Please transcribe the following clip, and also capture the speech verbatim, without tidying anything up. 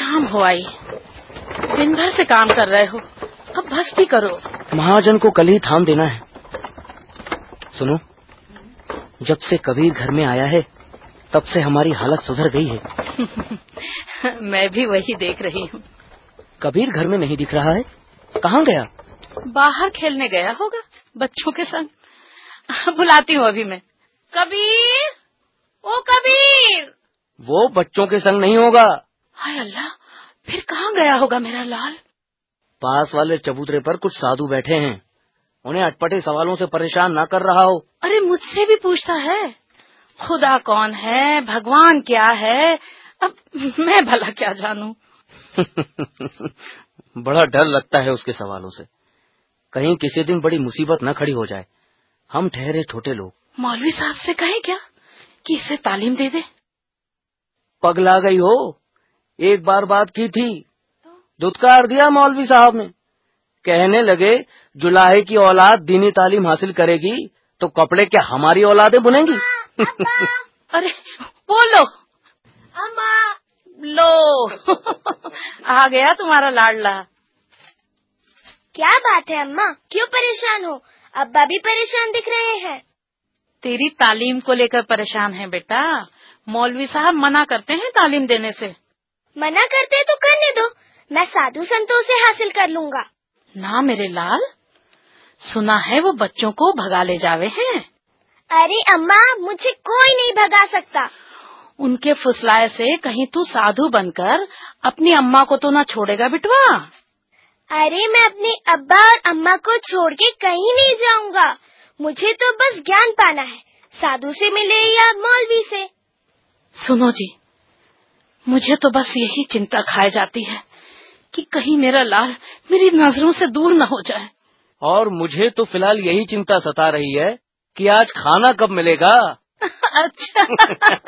शाम हो आई, दिन भर से काम कर रहे हो, अब बस भी करो। महाजन को कल ही थाम देना है। सुनो, जब से कबीर घर में आया है तब से हमारी हालत सुधर गई है। मैं भी वही देख रही हूँ। कबीर घर में नहीं दिख रहा है, कहाँ गया? बाहर खेलने गया होगा बच्चों के संग। बुलाती हूँ अभी मैं। कबीर, ओ कबीर। वो बच्चों के संग नहीं होगा। हाय अल्लाह, फिर कहाँ गया होगा मेरा लाल? पास वाले चबूतरे पर कुछ साधु बैठे हैं, उन्हें अटपटे सवालों से परेशान ना कर रहा हो। अरे मुझसे भी पूछता है, खुदा कौन है, भगवान क्या है, अब मैं भला क्या जानूं। बड़ा डर लगता है उसके सवालों से, कहीं किसी दिन बड़ी मुसीबत न खड़ी हो जाए। हम ठहरे छोटे लोग। मौलवी साहब से कहें क्या कि इसे तालीम दे दे? पगला गई हो, एक बार बात की थी, दुत्कार दिया मौलवी साहब ने। कहने लगे जुलाहे की औलाद दीनी तालीम हासिल करेगी तो कपड़े क्या हमारी औलादें बुनेंगी? अरे वो लो अम्मा, लो आ गया तुम्हारा लाडला। क्या बात है अम्मा, क्यों परेशान हो? अब्बा भी परेशान दिख रहे हैं। तेरी तालीम को लेकर परेशान है बेटा। मौलवी साहब मना करते हैं तालीम देने से। मना करते तो करने दो, मैं साधु संतों से हासिल कर लूंगा। ना मेरे लाल, सुना है वो बच्चों को भगा ले जावे हैं। अरे अम्मा, मुझे कोई नहीं भगा सकता। उनके फुसलाए से कहीं तू साधु बनकर अपनी अम्मा को तो ना छोड़ेगा बिटवा। अरे मैं अपने अब्बा और अम्मा को छोड़ के कहीं नहीं जाऊंगा। मुझे तो बस ज्ञान पाना है, साधु से मिले या मौलवी से। सुनो जी, मुझे तो बस यही चिंता खाए जाती है कि कहीं मेरा लाल मेरी नजरों से दूर न हो जाए। और मुझे तो फिलहाल यही चिंता सता रही है कि आज खाना कब मिलेगा। अच्छा